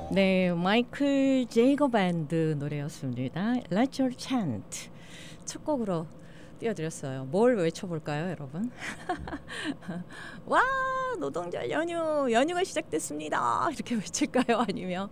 네, 마이클 제이거 밴드 노래였습니다. Let Your Chant 첫 곡으로 띄워드렸어요. 뭘 외쳐볼까요, 여러분? 와, 노동절 연휴가 시작됐습니다. 이렇게 외칠까요? 아니면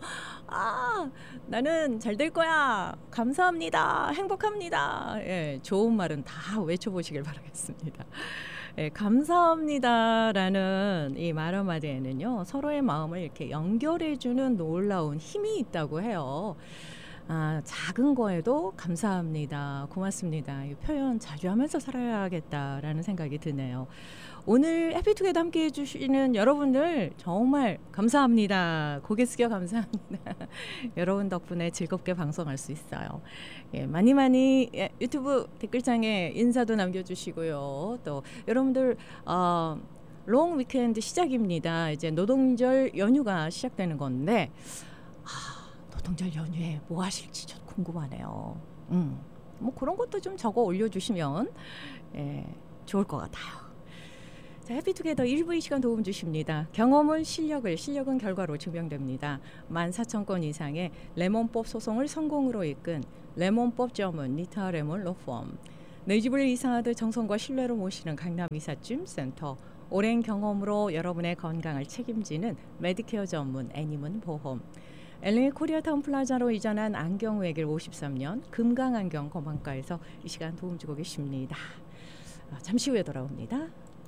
나는 잘 될 거야. 감사합니다. 행복합니다. 예, 좋은 말은 다 외쳐보시길 바라겠습니다. 네, 감사합니다라는 이 말 한마디에는요, 서로의 마음을 이렇게 연결해주는 놀라운 힘이 있다고 해요. 작은 거에도 감사합니다, 고맙습니다, 이 표현 자주 하면서 살아야겠다라는 생각이 드네요. 오늘 해피투게더 함께 해주시는 여러분들 정말 감사합니다. 고개 숙여 감사합니다. 여러분 덕분에 즐겁게 방송할 수 있어요. 예, 많이 유튜브 댓글창에 인사도 남겨주시고요. 또 여러분들 롱 위켄드 시작입니다. 이제 노동절 연휴가 시작되는 건데 노동절 연휴에 뭐 하실지 좀 궁금하네요. 뭐 그런 것도 좀 적어 올려주시면 좋을 것 같아요. 자, 해피투게더 1부 이 시간 도움 주십니다. 경험은 실력은 결과로 증명됩니다. 14,000건 이상의 레몬법 소송을 성공으로 이끈 레몬법 전문 니타 레몬 로펌, 내 집을 이사하듯 정성과 신뢰로 모시는 강남 이삿짐 센터, 오랜 경험으로 여러분의 건강을 책임지는 메디케어 전문 애니문 보험, LA 코리아타운 플라자로 이전한 안경외길 53년 금강안경 검안과에서 이 시간 도움 주고 계십니다. 잠시 후에 돌아옵니다.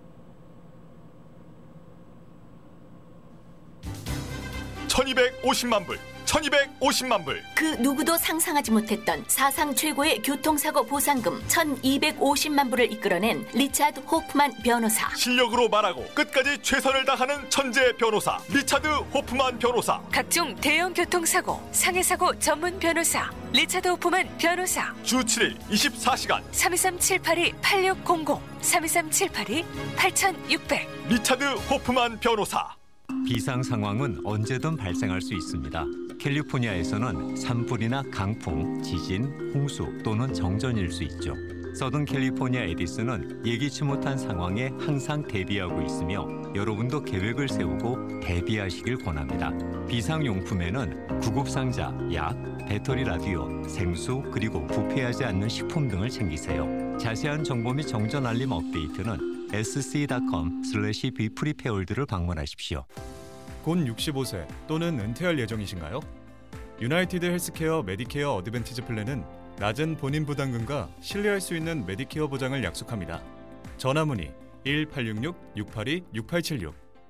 $1250만 불. 그 누구도 상상하지 못했던 사상 최고의 교통사고 보상금 1,250만 불을 이끌어낸 리차드 호프만 변호사. 실력으로 말하고 끝까지 최선을 다하는 천재 변호사 리차드 호프만 변호사. 각종 대형 교통사고, 상해사고 전문 변호사 리차드 호프만 변호사. 주 7일 24시간 323-782-8600 323-782-8600 리차드 호프만 변호사. 비상 상황은 언제든 발생할 수 있습니다. 캘리포니아에서는 산불이나 강풍, 지진, 홍수 또는 정전일 수 있죠. 서든 캘리포니아 에디슨은 예기치 못한 상황에 항상 대비하고 있으며 여러분도 계획을 세우고 대비하시길 권합니다. 비상용품에는 구급상자, 약, 배터리 라디오, 생수, 그리고 부패하지 않는 식품 등을 챙기세요. 자세한 정보 및 정전 알림 업데이트는 sc.com/bprepared를 방문하십시오. 곧 65세 또는 은퇴할 예정이신가요? 유나이티드 헬스케어 메디케어 어드밴티지 플랜은 낮은 본인 부담금과 신뢰할 수 있는 메디케어 보장을 약속합니다. 전화 문의 1866-682-6876.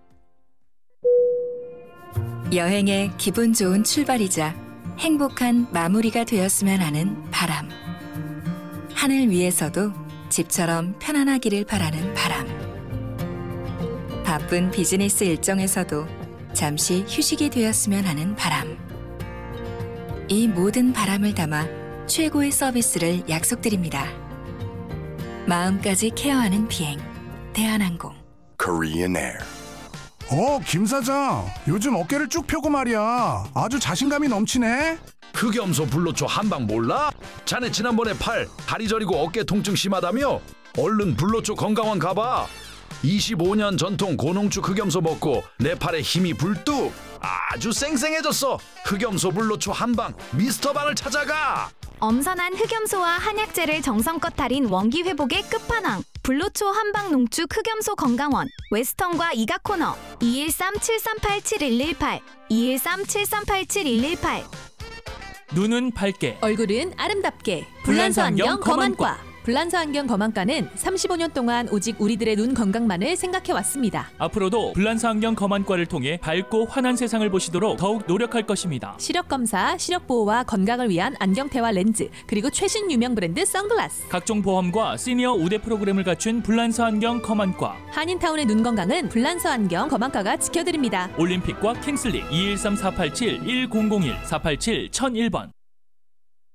여행의 기분 좋은 출발이자 행복한 마무리가 되었으면 하는 바람. 하늘 위에서도 집처럼 편안하기를 바라는 바람. 바쁜 비즈니스 일정에서도 잠시 휴식이 되었으면 하는 바람. 이 모든 바람을 담아 최고의 서비스를 약속드립니다. 마음까지 케어하는 비행, 대한항공. Korean Air. 김 사장, 요즘 어깨를 쭉 펴고 말이야. 아주 자신감이 넘치네. 흑염소 불로초 한방 몰라? 자네 지난번에 다리 저리고 어깨 통증 심하다며? 얼른 불로초 건강원 가봐. 25년 전통 고농축 흑염소 먹고 내 팔에 힘이 불뚝. 아주 쌩쌩해졌어. 흑염소 불로초 한방 미스터방을 찾아가. 엄선한 흑염소와 한약재를 정성껏 달인 원기 회복의 끝판왕. 불로초 한방 농축 흑염소 건강원. 웨스턴과 이가코너 213-738-7118 213-738-7118. 눈은 밝게, 얼굴은 아름답게. 불란서 안경 검안과. 불란서 안경 검안과는 35년 동안 오직 우리들의 눈 건강만을 생각해왔습니다. 앞으로도 불란서 안경 검안과를 통해 밝고 환한 세상을 보시도록 더욱 노력할 것입니다. 시력검사, 시력보호와 건강을 위한 안경테와 렌즈, 그리고 최신 유명 브랜드 선글라스. 각종 보험과 시니어 우대 프로그램을 갖춘 불란서 안경 검안과. 한인타운의 눈 건강은 불란서 안경 검안과가 지켜드립니다. 올림픽과 킹슬리 213-487-1001 487-1001번.